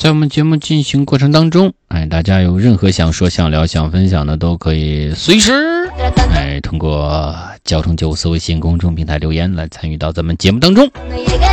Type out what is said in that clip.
在我们节目进行过程当中，大家有任何想说、想聊、想分享的，都可以随时通过交通954微信公众平台留言来参与到咱们节目当中。